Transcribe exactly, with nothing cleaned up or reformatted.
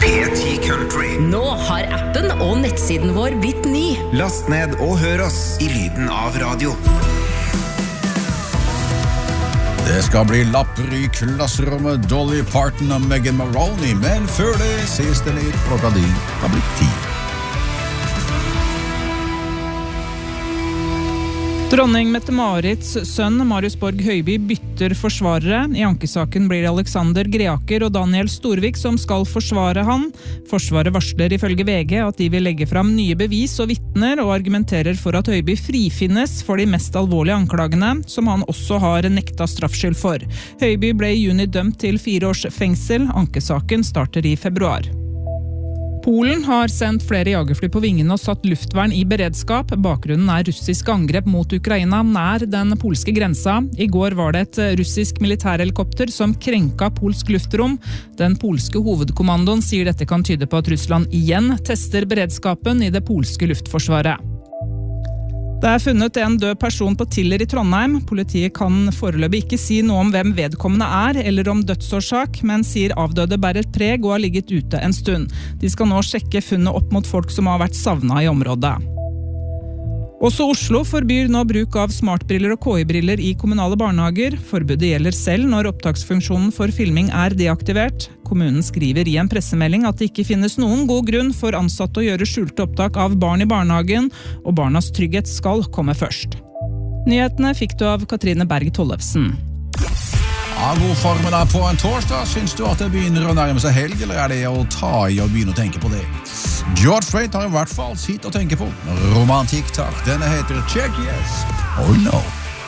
P ti Country. Nå har appen og nettsiden vår blitt ny. Last ned og hør oss i lyden av radio. Det skal bli lapper i klasserommet, Dolly Parton og Megan Maroney, men før det ses det litt klokka di har blitt ti. Dronning Mette-Marits sønn Marius Borg Høiby bytter forsvarere. I ankesaken blir det Alexander Greaker og Daniel Storvik som skal forsvare han. Forsvaret varsler ifølge V G at de vil legge fram nye bevis og vitner, og argumenterer for at Høiby frifinnes for de mest alvorlige anklagene, som han også har nekta straffskyld for. Høiby ble i juni dømt til fire års fengsel. Ankesaken starter i februar. Polen har sendt flere jagerfly på vingene og satt luftvern i beredskap. Bakgrunnen er russisk angrep mot Ukraina nær den polske grensa. I går var det et russisk militærhelikopter som krenka polsk luftrom. Den polske hovedkommandoen sier dette kan tyde på at Russland igjen tester beredskapen i det polske luftforsvaret. Det er funnet en død person på Tiller i Trondheim. Politiet kan foreløpig ikke si noe om hvem vedkommende er, eller om dødsårsak, men sier avdøde bærer preg og har ligget ute en stund. De skal nå sjekke funnet opp mot folk som har vært savnet i området. Også Oslo forbyr nå bruk av smartbriller og K I-briller i kommunale barnehager. Forbudet gjelder selv når opptaksfunksjonen for filming er deaktivert. Kommunen skriver i en pressemelding at det ikke finnes noen god grunn for ansatte å gjøre skjulte opptak av barn i barnehagen, og barnas trygghet skal komme først. Nyhetene fikk du av Katrine Berg Tollefsen. Ja, god formiddag på en torsdag. Syns du at det begynner å nærme seg helg, eller er det å ta i og begynne å tenke på det? George Strait har i hvert fall sitt å tenke på. Romantikk, takk. Denne heter Check Yes or No.